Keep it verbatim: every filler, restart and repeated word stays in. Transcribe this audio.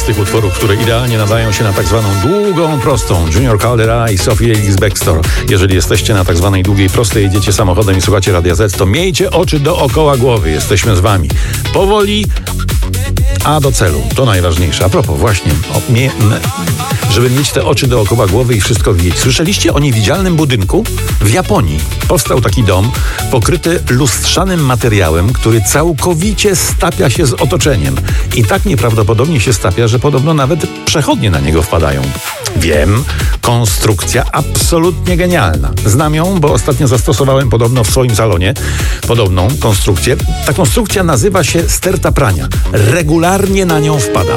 z tych utworów, które idealnie nadają się na tak zwaną długą, prostą. Junior Caldera i Sophie Ellis-Bextor. Jeżeli jesteście na tak zwanej długiej, prostej, jedziecie samochodem i słuchacie Radia Z, to miejcie oczy dookoła głowy. Jesteśmy z wami. Powoli, a do celu. To najważniejsze. A propos, właśnie, o, mie, m, żeby mieć te oczy dookoła głowy i wszystko widzieć. Słyszeliście o niewidzialnym budynku? W Japonii powstał taki dom pokryty lustrzanym materiałem, który całkowicie stapia się z otoczeniem. I tak nieprawdopodobnie się stapia, że podobno nawet przechodnie na niego wpadają. Wiem, konstrukcja absolutnie genialna. Znam ją, bo ostatnio zastosowałem podobno w swoim salonie podobną konstrukcję. Ta konstrukcja nazywa się sterta prania. Regularnie na nią wpada.